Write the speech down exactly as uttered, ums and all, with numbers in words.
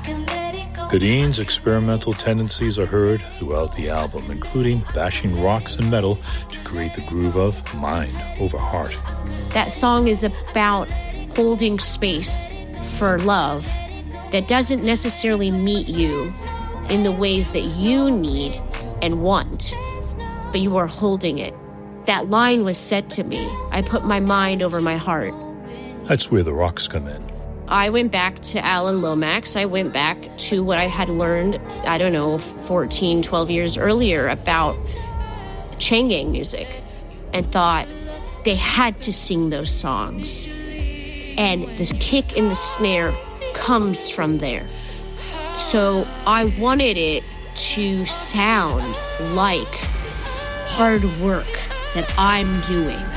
Gadine's experimental tendencies are heard throughout the album, including bashing rocks and metal to create the groove of mind over heart. That song is about holding space for love that doesn't necessarily meet you in the ways that you need and want, but you are holding it. That line was said to me. I put my mind over my heart. That's where the rocks come in. I went back to Alan Lomax. I went back to what I had learned, I don't know, fourteen, twelve years earlier about chain gang music, and thought they had to sing those songs. And this kick in the snare comes from there. So I wanted it to sound like hard work that I'm doing.